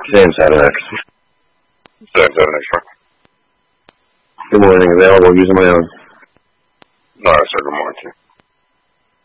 James Haddanack. James Haddanack, sir. Good morning. Available using my own. All right, sir. Good morning to you.